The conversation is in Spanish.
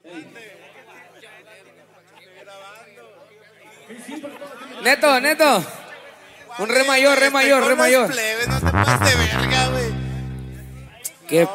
Neto, Neto. Un re mayor, re mayor, re mayor. No te pases de verga, güey. ¿Qué